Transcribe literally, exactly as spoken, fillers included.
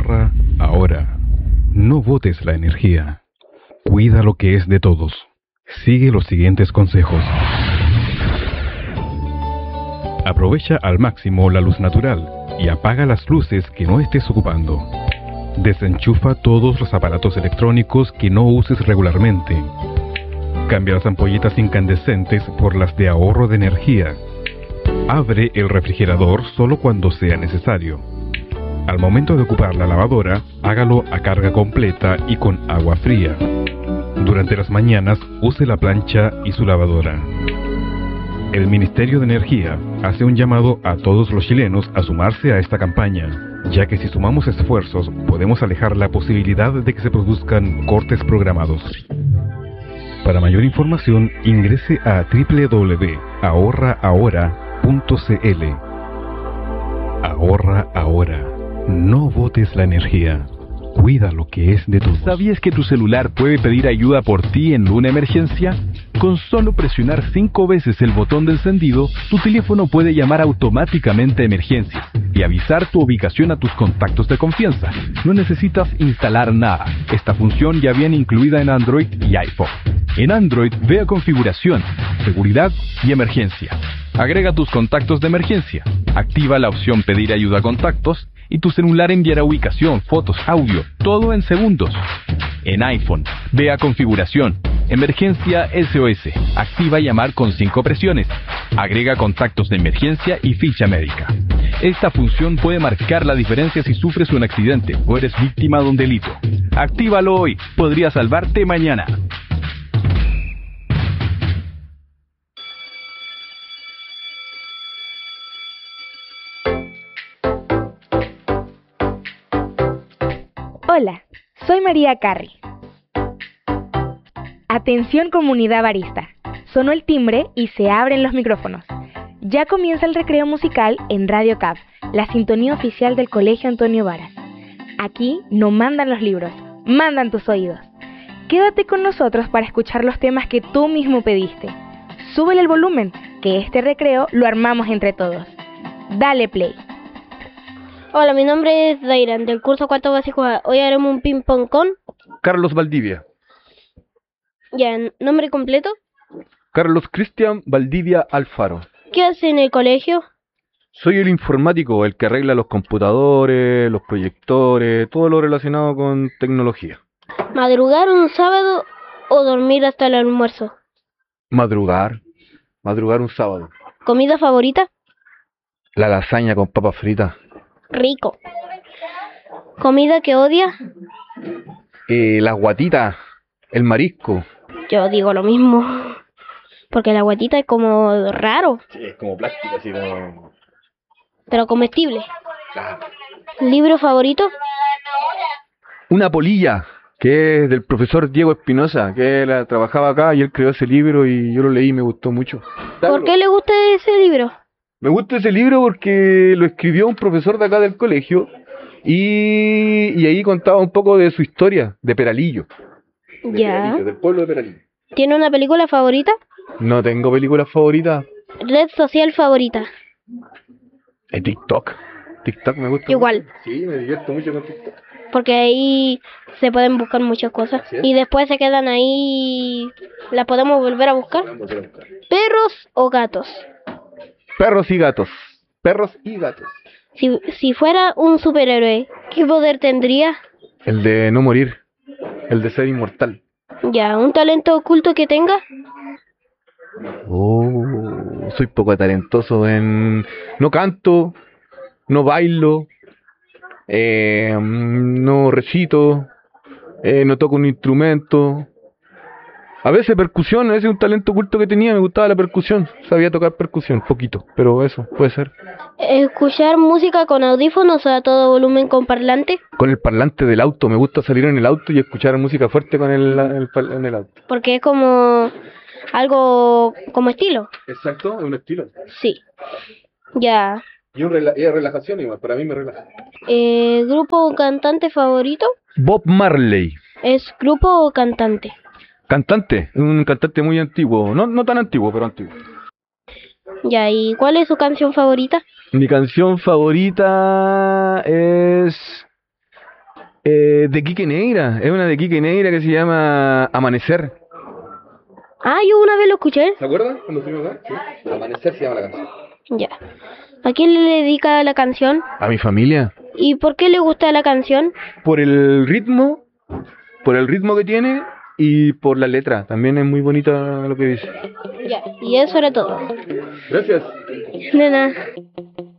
Ahorra ahora. No botes la energía. Cuida lo que es de todos. Sigue los siguientes consejos. Aprovecha al máximo la luz natural y apaga las luces que no estés ocupando. Desenchufa todos los aparatos electrónicos que no uses regularmente. Cambia las ampolletas incandescentes por las de ahorro de energía. Abre el refrigerador solo cuando sea necesario. Al momento de ocupar la lavadora, hágalo a carga completa y con agua fría. Durante las mañanas, use la plancha y su lavadora. El Ministerio de Energía hace un llamado a todos los chilenos a sumarse a esta campaña, ya que si sumamos esfuerzos, podemos alejar la posibilidad de que se produzcan cortes programados. Para mayor información, ingrese a doble u doble u doble u punto ahorra ahora punto c l. Ahorra ahora. No botes la energía. Cuida lo que es de todos. ¿Sabías que tu celular puede pedir ayuda por ti en una emergencia? Con solo presionar cinco veces el botón de encendido, tu teléfono puede llamar automáticamente a emergencias y avisar tu ubicación a tus contactos de confianza. No necesitas instalar nada. Esta función ya viene incluida en Android y iPhone. En Android, ve a Configuración, Seguridad y Emergencia. Agrega tus contactos de emergencia. Activa la opción Pedir ayuda a contactos y tu celular enviará ubicación, fotos, audio, todo en segundos. En iPhone, ve a Configuración, Emergencia S O S. Activa llamar con cinco presiones. Agrega contactos de emergencia y ficha médica. Esta función puede marcar la diferencia si sufres un accidente o eres víctima de un delito. Actívalo hoy, podría salvarte mañana. Hola, soy María Carri. Atención comunidad barista. Sonó el timbre y se abren los micrófonos. Ya comienza el recreo musical en Radio C A B, la sintonía oficial del Colegio Antonio Varas. Aquí no mandan los libros, mandan tus oídos. Quédate con nosotros para escuchar los temas que tú mismo pediste. Súbele el volumen, que este recreo lo armamos entre todos. Dale play. Hola, mi nombre es Dairan, del curso cuarto básico A. Hoy haremos un ping pong con... Carlos Valdivia. Ya, ¿nombre completo? Carlos Cristian Valdivia Alfaro. ¿Qué hace en el colegio? Soy el informático, el que arregla los computadores, los proyectores, todo lo relacionado con tecnología. ¿Madrugar un sábado o dormir hasta el almuerzo? Madrugar. Madrugar un sábado. ¿Comida favorita? La lasaña con papas fritas. Rico. ¿Comida que odia? Eh, las guatitas, el marisco. Yo digo lo mismo. Porque la guatita es como raro. Sí, es como plástica, así como... Pero comestible. Claro. ¿Libro favorito? Una polilla, que es del profesor Diego Espinosa, que él trabajaba acá y él creó ese libro y yo lo leí y me gustó mucho. ¿Por qué le gusta ese libro? Me gusta ese libro porque lo escribió un profesor de acá del colegio y, y ahí contaba un poco de su historia, de Peralillo. De Ya. Peralillo, del pueblo de Peralillo. ¿Tiene una película favorita? No tengo película favorita. ¿Red social favorita? Es TikTok. TikTok me gusta. Igual. Mucho. Sí, me divierto mucho con TikTok. Porque ahí se pueden buscar muchas cosas. Y después se quedan ahí... ¿Las podemos volver a buscar? ¿Perros o gatos? Perros y gatos. Perros y gatos. Si, si fuera un superhéroe, ¿qué poder tendría? El de no morir. El de ser inmortal. Ya, ¿un talento oculto que tenga? Oh, soy poco talentoso en... No canto, no bailo, eh, no recito, eh, no toco un instrumento. A veces percusión, ese es un talento oculto que tenía, me gustaba la percusión, sabía tocar percusión, poquito, pero eso, puede ser. ¿Escuchar música con audífonos a todo volumen con parlante? Con el parlante del auto, me gusta salir en el auto y escuchar música fuerte con el, el, en el auto. Porque es como algo como estilo. Exacto, es un estilo. Sí. Ya. Y un rela es relajación igual, para mí me relaja. Eh, ¿Grupo o cantante favorito? Bob Marley. ¿Es grupo o cantante? Cantante, un cantante muy antiguo, no, no tan antiguo, pero antiguo. Ya, ¿y cuál es su canción favorita? Mi canción favorita es Eh, de Quique Neira, es una de Quique Neira que se llama Amanecer. Ah, yo una vez lo escuché. ¿Se acuerdan cuando fuimos acá? Sí. Amanecer se llama la canción. Ya. ¿A quién le dedica la canción? A mi familia. ¿Y por qué le gusta la canción? Por el ritmo, por el ritmo que tiene y por la letra. También es muy bonita lo que dice. Ya. Y eso era todo. Gracias. De nada.